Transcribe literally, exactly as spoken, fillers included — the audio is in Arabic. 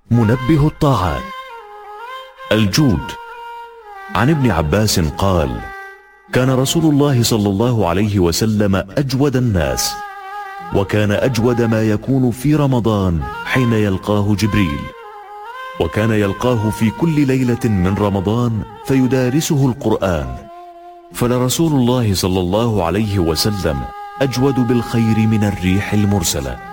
منبه الطاعات. الجود. عن ابن عباس قال: كان رسول الله صلى الله عليه وسلم أجود الناس، وكان أجود ما يكون في رمضان حين يلقاه جبريل، وكان يلقاه في كل ليلة من رمضان فيدارسه القرآن. فلرسول الله صلى الله عليه وسلم أجود بالخير من الريح المرسلة.